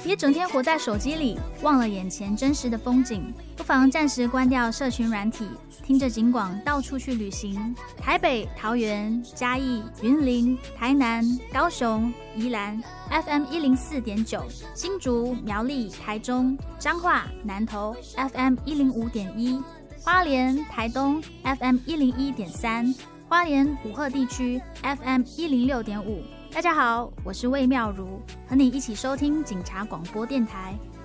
别整天活在手机里，忘了眼前真实的风景。不妨暂时关掉社群软体，听着警广到处去旅行。台北、桃园、嘉义、云林、台南、高雄、宜兰 FM104.9， 新竹、苗栗、台中、彰化、南投 FM105.1， 花莲、台东 FM101.3， 花莲武鹤地区 FM106.5。大家好，我是魏妙如，和你一起收听警察广播电台。